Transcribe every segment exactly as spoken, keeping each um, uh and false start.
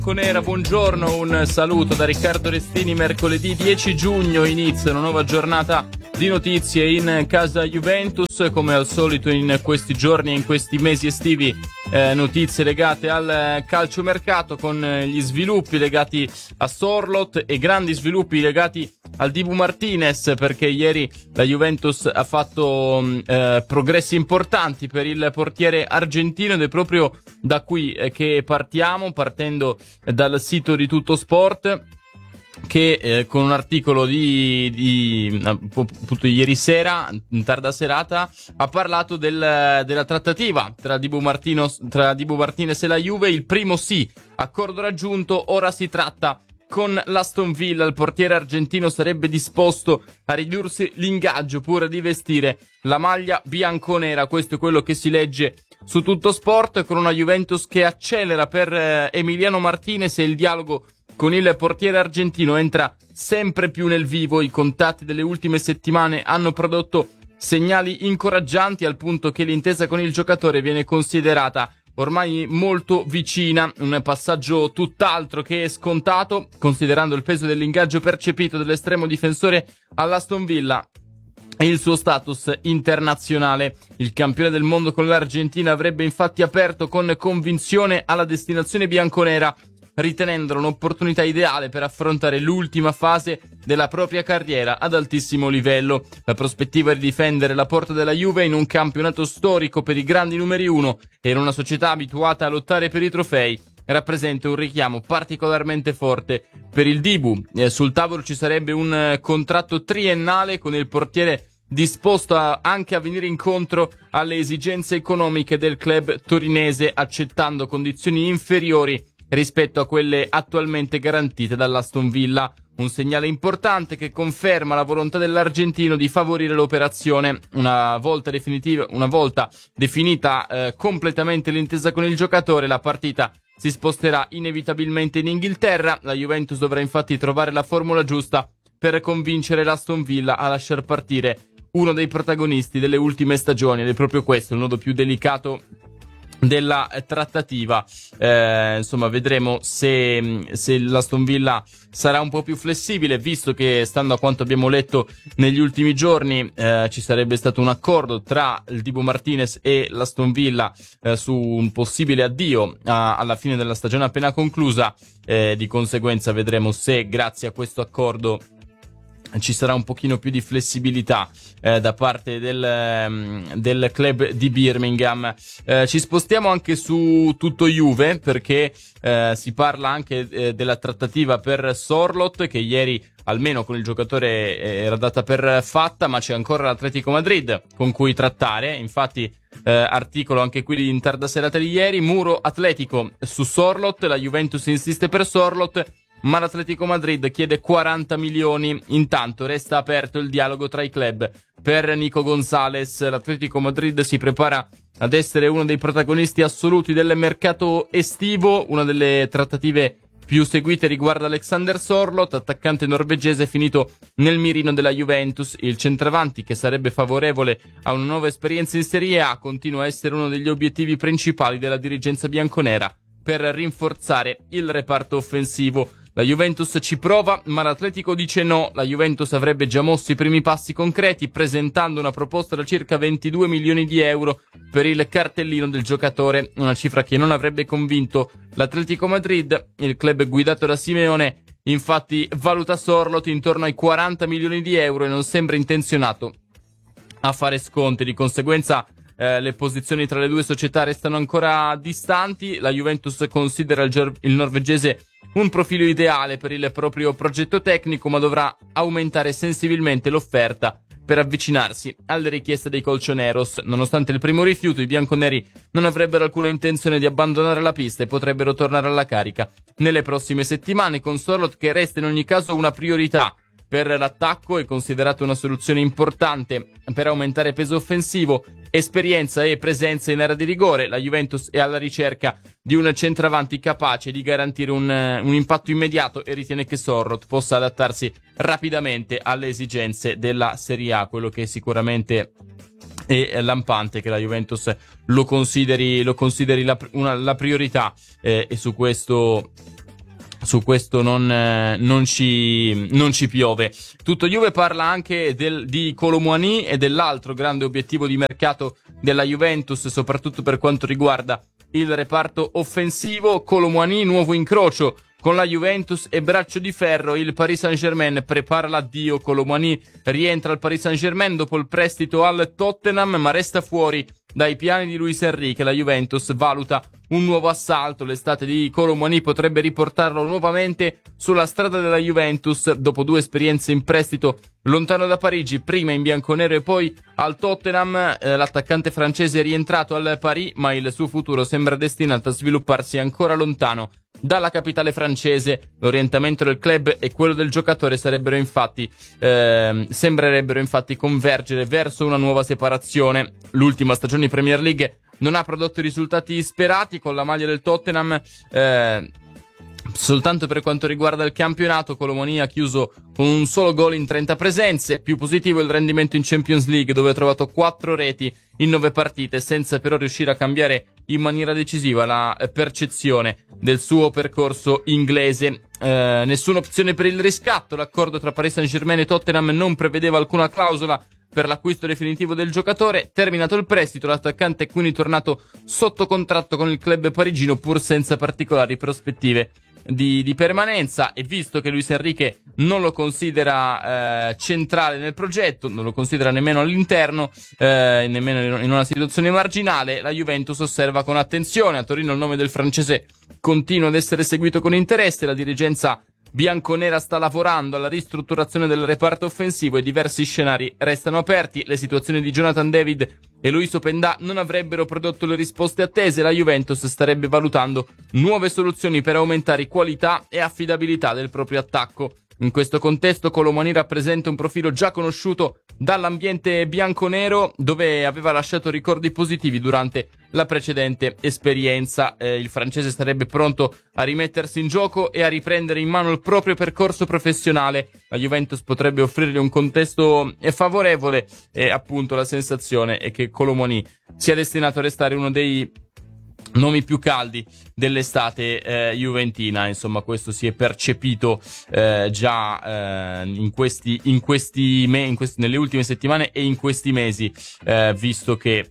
Bianconera, buongiorno, un saluto da Riccardo Restini. Mercoledì dieci giugno inizia una nuova giornata di notizie in casa Juventus. Come al solito in questi giorni e in questi mesi estivi, eh, notizie legate al calciomercato, con gli sviluppi legati a Sorloth e grandi sviluppi legati al Dibu Martinez, perché ieri la Juventus ha fatto eh, progressi importanti per il portiere argentino, ed è proprio da qui eh, che partiamo, partendo dal sito di Tutto Sport, che eh, con un articolo di, di appunto ieri sera, in tarda serata, ha parlato del, della trattativa tra Dibu Martino, tra Dibu Martinez e la Juve. Il primo sì, accordo raggiunto, ora si tratta con l'Aston Villa. Il portiere argentino sarebbe disposto a ridursi l'ingaggio pur di vestire la maglia bianconera. Questo è quello che si legge su Tutto Sport, con una Juventus che accelera per eh, Emiliano Martinez, e il dialogo con il portiere argentino entra sempre più nel vivo. I contatti delle ultime settimane hanno prodotto segnali incoraggianti, al punto che l'intesa con il giocatore viene considerata ormai molto vicina, un passaggio tutt'altro che scontato, considerando il peso dell'ingaggio percepito dall'estremo difensore all'Aston Villa e il suo status internazionale. Il campione del mondo con l'Argentina avrebbe infatti aperto con convinzione alla destinazione bianconera, ritenendola un'opportunità ideale per affrontare l'ultima fase della propria carriera ad altissimo livello. La prospettiva di difendere la porta della Juve in un campionato storico per i grandi numeri uno e in una società abituata a lottare per i trofei rappresenta un richiamo particolarmente forte per il Dibu. Eh, sul tavolo ci sarebbe un eh, contratto triennale, con il portiere disposto a, anche a venire incontro alle esigenze economiche del club torinese, accettando condizioni inferiori rispetto a quelle attualmente garantite dall'Aston Villa. Un segnale importante che conferma la volontà dell'argentino di favorire l'operazione. Una volta definitiva, una volta definita eh, completamente l'intesa con il giocatore, la partita si sposterà inevitabilmente in Inghilterra. La Juventus dovrà infatti trovare la formula giusta per convincere l'Aston Villa a lasciar partire uno dei protagonisti delle ultime stagioni, ed è proprio questo il nodo più delicato della trattativa. Eh, insomma, vedremo se, se l'Aston Villa sarà un po' più flessibile, visto che, stando a quanto abbiamo letto negli ultimi giorni, eh, ci sarebbe stato un accordo tra il Dibu Martinez e l'Aston Villa eh, su un possibile addio a, alla fine della stagione appena conclusa. Eh, di conseguenza vedremo se, grazie a questo accordo, ci sarà un pochino più di flessibilità eh, da parte del, um, del club di Birmingham. Eh, ci spostiamo anche su Tutto Juve, perché eh, si parla anche eh, della trattativa per Sorloth, che ieri almeno con il giocatore eh, era data per fatta, ma c'è ancora l'Atletico Madrid con cui trattare. Infatti eh, articolo anche qui in tarda serata di ieri: muro Atletico su Sorloth, la Juventus insiste per Sorloth, ma l'Atletico Madrid chiede quaranta milioni. Intanto resta aperto il dialogo tra i club per Nico Gonzalez. L'Atletico Madrid si prepara ad essere uno dei protagonisti assoluti del mercato estivo. Una delle trattative più seguite riguarda Alexander Sorloth, attaccante norvegese finito nel mirino della Juventus. Il centravanti, che sarebbe favorevole a una nuova esperienza in Serie A, continua a essere uno degli obiettivi principali della dirigenza bianconera per rinforzare il reparto offensivo. La Juventus ci prova, ma l'Atletico dice no. La Juventus avrebbe già mosso i primi passi concreti, presentando una proposta da circa ventidue milioni di euro per il cartellino del giocatore, una cifra che non avrebbe convinto l'Atletico Madrid. Il club guidato da Simeone infatti valuta Sorloth intorno ai quaranta milioni di euro e non sembra intenzionato a fare sconti. Di conseguenza eh, le posizioni tra le due società restano ancora distanti. La Juventus considera il, ger- il norvegese un profilo ideale per il proprio progetto tecnico, ma dovrà aumentare sensibilmente l'offerta per avvicinarsi alle richieste dei colchoneros. Nonostante il primo rifiuto, i bianconeri non avrebbero alcuna intenzione di abbandonare la pista e potrebbero tornare alla carica nelle prossime settimane, con Sorloth che resta in ogni caso una priorità per l'attacco. È considerato una soluzione importante per aumentare peso offensivo, esperienza e presenza in area di rigore. La Juventus è alla ricerca di un centravanti capace di garantire un, un impatto immediato e ritiene che Sorloth possa adattarsi rapidamente alle esigenze della Serie A, quello che sicuramente è lampante che la Juventus lo consideri, lo consideri la, una, la priorità eh, e su questo su questo non, eh, non, ci, non ci piove. Tutto Juve parla anche del, di Kolo Muani e dell'altro grande obiettivo di mercato della Juventus, soprattutto per quanto riguarda il reparto offensivo. Kolo Muani, nuovo incrocio con la Juventus e braccio di ferro. Il Paris Saint-Germain prepara l'addio. Kolo Muani rientra al Paris Saint-Germain dopo il prestito al Tottenham, ma resta fuori dai piani di Luis Enrique. La Juventus valuta un nuovo assalto. L'estate di Kolo Muani potrebbe riportarlo nuovamente sulla strada della Juventus dopo due esperienze in prestito lontano da Parigi, prima in bianconero e poi al Tottenham. Eh, l'attaccante francese è rientrato al Paris, ma il suo futuro sembra destinato a svilupparsi ancora lontano dalla capitale francese. L'orientamento del club e quello del giocatore sarebbero infatti eh, sembrerebbero infatti convergere verso una nuova separazione. L'ultima stagione in Premier League non ha prodotto i risultati sperati con la maglia del Tottenham. Eh, soltanto per quanto riguarda il campionato, Kolo Muani ha chiuso con un solo gol in trenta presenze. Più positivo il rendimento in Champions League, dove ha trovato quattro reti in nove partite, senza però riuscire a cambiare in maniera decisiva la percezione del suo percorso inglese. Eh, nessuna opzione per il riscatto. L'accordo tra Paris Saint-Germain e Tottenham non prevedeva alcuna clausola per l'acquisto definitivo del giocatore. Terminato il prestito, l'attaccante è quindi tornato sotto contratto con il club parigino, pur senza particolari prospettive di, di permanenza. E visto che Luis Enrique non lo considera eh, centrale nel progetto, non lo considera nemmeno all'interno, eh, nemmeno in una situazione marginale, la Juventus osserva con attenzione. A Torino il nome del francese continua ad essere seguito con interesse. La dirigenza bianconera sta lavorando alla ristrutturazione del reparto offensivo e diversi scenari restano aperti. Le situazioni di Jonathan David e Luis Openda non avrebbero prodotto le risposte attese. La Juventus starebbe valutando nuove soluzioni per aumentare qualità e affidabilità del proprio attacco. In questo contesto Kolo Muani rappresenta un profilo già conosciuto dall'ambiente bianconero, dove aveva lasciato ricordi positivi durante la precedente esperienza. Eh, il francese sarebbe pronto a rimettersi in gioco e a riprendere in mano il proprio percorso professionale. La Juventus potrebbe offrirgli un contesto favorevole e appunto la sensazione è che Kolo Muani sia destinato a restare uno dei nomi più caldi dell'estate eh, juventina. Insomma, questo si è percepito eh, già eh, in questi in questi, me- in questi nelle ultime settimane e in questi mesi, eh, visto che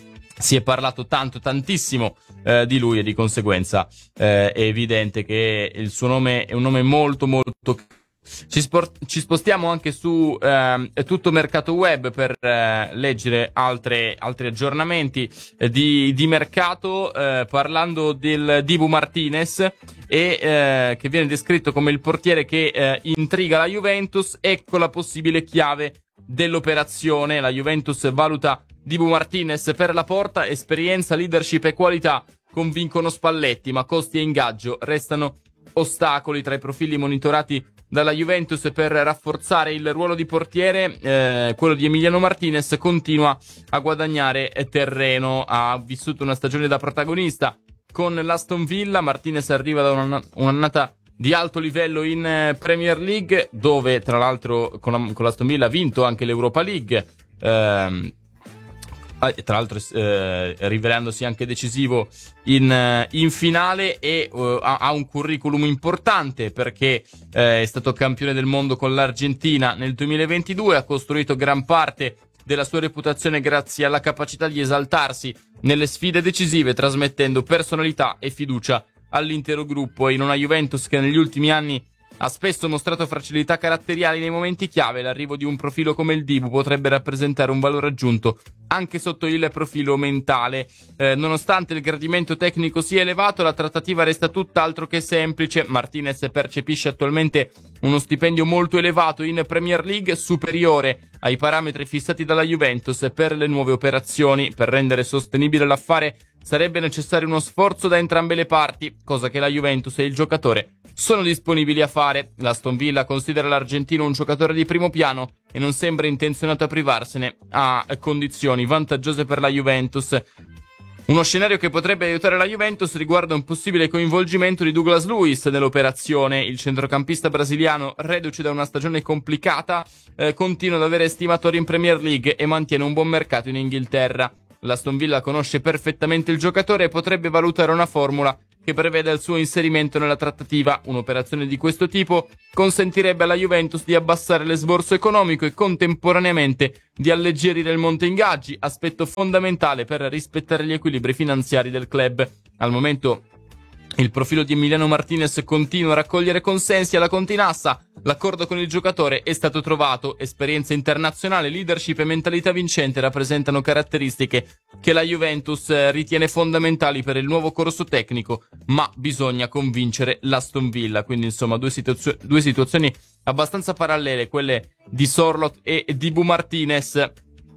si è parlato tanto tantissimo eh, di lui, e di conseguenza eh, è evidente che il suo nome è un nome molto molto. Ci, sport- ci spostiamo anche su eh, tutto mercato web per eh, leggere altre, altri aggiornamenti eh, di, di mercato, eh, parlando del Dibu Martinez, e eh, che viene descritto come il portiere che eh, intriga la Juventus. Ecco la possibile chiave dell'operazione. La Juventus valuta Dibu Martinez per la porta. Esperienza, leadership e qualità convincono Spalletti, ma costi e ingaggio restano ostacoli. Tra i profili monitorati dalla Juventus per rafforzare il ruolo di portiere, eh, quello di Emiliano Martinez continua a guadagnare terreno. Ha vissuto una stagione da protagonista con l'Aston Villa. Martinez arriva da una, un'annata di alto livello in eh, Premier League, dove tra l'altro con, la, con l'Aston Villa ha vinto anche l'Europa League, ehm, tra l'altro eh, rivelandosi anche decisivo in, in finale, e uh, ha un curriculum importante perché eh, è stato campione del mondo con l'Argentina nel duemilaventidue. Ha costruito gran parte della sua reputazione grazie alla capacità di esaltarsi nelle sfide decisive, trasmettendo personalità e fiducia all'intero gruppo. E in una Juventus che negli ultimi anni ha spesso mostrato fragilità caratteriali nei momenti chiave, l'arrivo di un profilo come il Dibu potrebbe rappresentare un valore aggiunto anche sotto il profilo mentale. Eh, nonostante il gradimento tecnico sia elevato, la trattativa resta tutt'altro che semplice. Martinez percepisce attualmente uno stipendio molto elevato in Premier League, superiore ai parametri fissati dalla Juventus per le nuove operazioni. Per rendere sostenibile l'affare sarebbe necessario uno sforzo da entrambe le parti, cosa che la Juventus e il giocatore sono disponibili a fare. L'Aston Villa considera l'argentino un giocatore di primo piano e non sembra intenzionato a privarsene a condizioni vantaggiose per la Juventus. Uno scenario che potrebbe aiutare la Juventus riguarda un possibile coinvolgimento di Douglas Luiz nell'operazione. Il centrocampista brasiliano, reduce da una stagione complicata, eh, continua ad avere estimatori in Premier League e mantiene un buon mercato in Inghilterra. L'Aston Villa conosce perfettamente il giocatore e potrebbe valutare una formula che prevede il suo inserimento nella trattativa. Un'operazione di questo tipo consentirebbe alla Juventus di abbassare l'esborso economico e contemporaneamente di alleggerire il monte ingaggi, aspetto fondamentale per rispettare gli equilibri finanziari del club. Al momento il profilo di Emiliano Martinez continua a raccogliere consensi alla Continassa. L'accordo con il giocatore è stato trovato. Esperienza internazionale, leadership e mentalità vincente rappresentano caratteristiche che la Juventus ritiene fondamentali per il nuovo corso tecnico, ma bisogna convincere l'Aston Villa. Quindi insomma due, situazio- due situazioni abbastanza parallele, quelle di Sorloth e di Bu Martinez,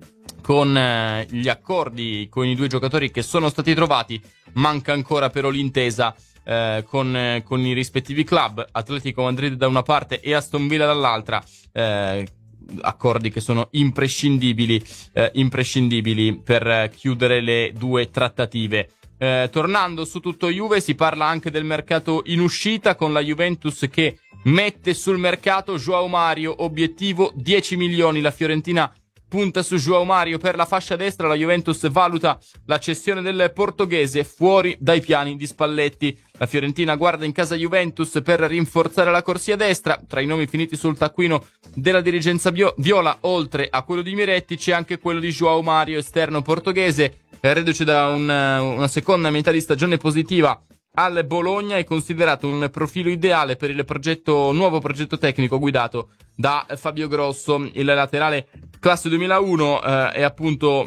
con eh, gli accordi con i due giocatori che sono stati trovati. Manca ancora però l'intesa eh, con, eh, con i rispettivi club, Atletico Madrid da una parte e Aston Villa dall'altra, eh, accordi che sono imprescindibili, eh, imprescindibili per eh, chiudere le due trattative. Eh, tornando su tutto Juve, si parla anche del mercato in uscita, con la Juventus che mette sul mercato João Mario, obiettivo dieci milioni. La Fiorentina punta su João Mario per la fascia destra. La Juventus valuta la cessione del portoghese, fuori dai piani di Spalletti. La Fiorentina guarda in casa Juventus per rinforzare la corsia destra. Tra i nomi finiti sul taccuino della dirigenza bio- viola, oltre a quello di Miretti, c'è anche quello di João Mario, esterno portoghese, reduce da un, una seconda metà di stagione positiva al Bologna. È considerato un profilo ideale per il progetto nuovo progetto tecnico guidato da Fabio Grosso. Il laterale classe duemilauno eh, è appunto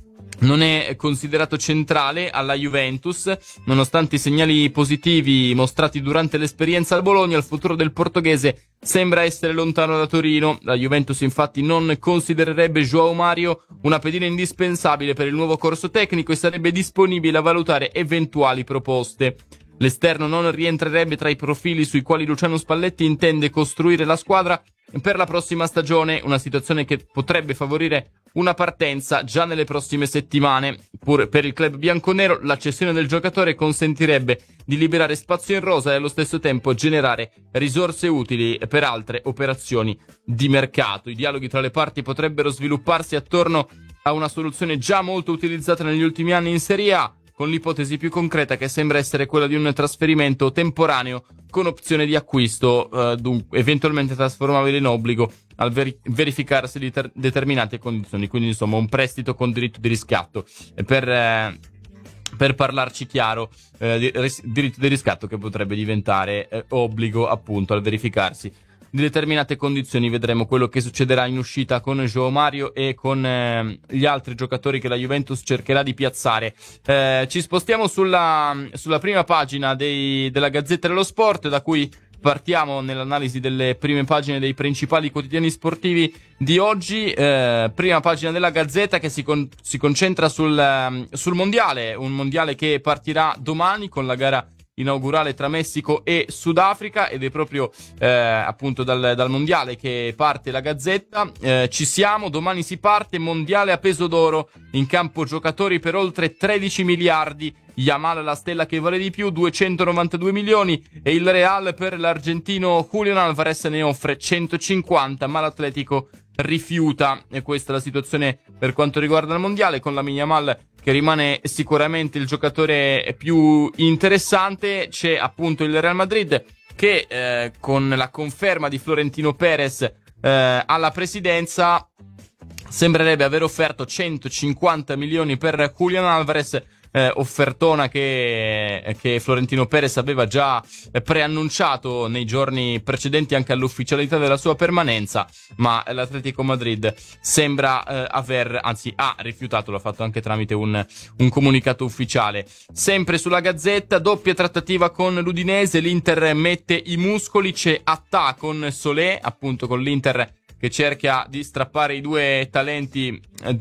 non è considerato centrale alla Juventus, nonostante i segnali positivi mostrati durante l'esperienza al Bologna. Il futuro del portoghese sembra essere lontano da Torino. La Juventus infatti non considererebbe João Mario una pedina indispensabile per il nuovo corso tecnico e sarebbe disponibile a valutare eventuali proposte. L'esterno non rientrerebbe tra i profili sui quali Luciano Spalletti intende costruire la squadra per la prossima stagione, una situazione che potrebbe favorire una partenza già nelle prossime settimane. Pur per il club bianconero la cessione del giocatore consentirebbe di liberare spazio in rosa e allo stesso tempo generare risorse utili per altre operazioni di mercato. I dialoghi tra le parti potrebbero svilupparsi attorno a una soluzione già molto utilizzata negli ultimi anni in Serie A, con l'ipotesi più concreta che sembra essere quella di un trasferimento temporaneo con opzione di acquisto, eh, dunque, eventualmente trasformabile in obbligo al veri- verificarsi di ter- determinate condizioni. Quindi insomma un prestito con diritto di riscatto. E per, eh, per parlarci chiaro, eh, di- ris- diritto di riscatto che potrebbe diventare eh, obbligo appunto al verificarsi di determinate condizioni. Vedremo quello che succederà in uscita con João Mario e con eh, gli altri giocatori che la Juventus cercherà di piazzare. Eh, ci spostiamo sulla, sulla prima pagina dei, della Gazzetta dello Sport, da cui partiamo nell'analisi delle prime pagine dei principali quotidiani sportivi di oggi. Eh, prima pagina della Gazzetta che si, con, si concentra sul, sul mondiale, un mondiale che partirà domani con la gara inaugurale tra Messico e Sudafrica, ed è proprio eh, appunto dal, dal mondiale che parte la Gazzetta. Eh, ci siamo, domani si parte, mondiale a peso d'oro, in campo giocatori per oltre tredici miliardi, Yamal la stella che vale di più, duecentonovantadue milioni, e il Real per l'argentino Julián Álvarez ne offre centocinquanta, ma l'Atletico rifiuta. E questa è la situazione per quanto riguarda il mondiale, con la Yamal che rimane sicuramente il giocatore più interessante. C'è appunto il Real Madrid che eh, con la conferma di Florentino Perez eh, alla presidenza sembrerebbe aver offerto centocinquanta milioni per Julián Álvarez, eh, offertona che, che Florentino Perez aveva già preannunciato nei giorni precedenti anche all'ufficialità della sua permanenza, ma l'Atletico Madrid sembra eh, aver, anzi ha rifiutato, l'ha fatto anche tramite un, un comunicato ufficiale. Sempre sulla Gazzetta, doppia trattativa con l'Udinese, l'Inter mette i muscoli, c'è Attà con Solé, appunto con l'Inter che cerca di strappare i due talenti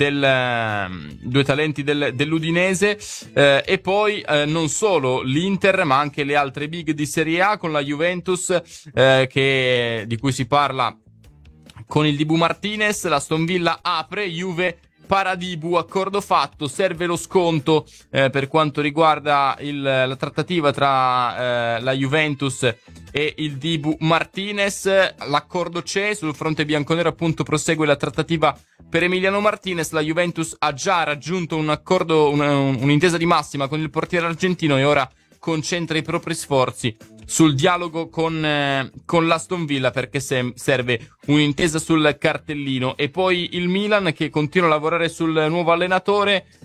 del due talenti del, dell'Udinese, eh, e poi eh, non solo l'Inter ma anche le altre big di Serie A, con la Juventus eh, che di cui si parla con il Dibu Martinez. La Aston Villa apre, Juve Paradibu, accordo fatto, serve lo sconto eh, per quanto riguarda il, la trattativa tra eh, la Juventus e il Dibu Martinez. L'accordo c'è, sul fronte bianconero appunto prosegue la trattativa per Emiliano Martinez. La Juventus ha già raggiunto un accordo, un, un'intesa di massima con il portiere argentino, e ora concentra i propri sforzi sul dialogo con, eh, con l'Aston Villa, perché se- serve un'intesa sul cartellino. E poi il Milan che continua a lavorare sul nuovo allenatore,